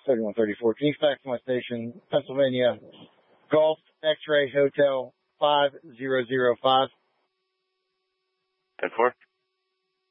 3134. Can you fax my station, Pennsylvania, Golf X-Ray Hotel 5005? 10-4.